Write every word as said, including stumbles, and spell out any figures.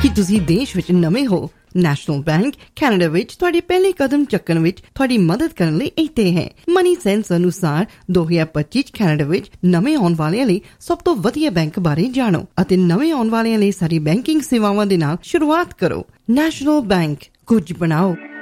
ਕਿ ਤੁਸੀਂ ਦੇਸ਼ ਵਿੱਚ ਨਵੇਂ ਹੋ। ਨੈਸ਼ਨਲ ਬੈਂਕ ਕੈਨੇਡਾ ਵਿੱਚ ਤੁਹਾਡੇ ਪਹਿਲੇ ਕਦਮ ਚੱਕਣ ਵਿੱਚ ਤੁਹਾਡੀ ਮਦਦ ਕਰਨ ਲਈ ਇੱਥੇ ਹੈ। ਮਨੀ ਸੈਂਸ ਅਨੁਸਾਰ ਦੋ ਹਜ਼ਾਰ ਪੱਚੀ ਚ ਕੈਨੇਡਾ ਵਿੱਚ ਨਵੇਂ ਆਉਣ ਵਾਲਿਆਂ ਲਈ ਸਭ ਤੋਂ ਵਧੀਆ ਬੈਂਕ ਬਾਰੇ ਜਾਣੋ ਅਤੇ ਨਵੇਂ ਆਉਣ ਵਾਲਿਆਂ ਲਈ ਸਾਡੀ ਬੈਂਕਿੰਗ ਸੇਵਾਵਾਂ ਦੇ ਨਾਲ ਸ਼ੁਰੂਆਤ ਕਰੋ। ਨੈਸ਼ਨਲ ਬੈਂਕ, ਕੁਝ ਬਣਾਓ।